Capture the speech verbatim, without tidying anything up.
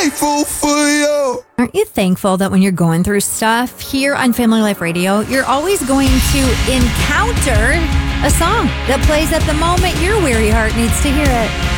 grateful for you. Aren't you thankful that when you're going through stuff here on Family Life Radio, you're always going to encounter a song that plays at the moment your weary heart needs to hear it?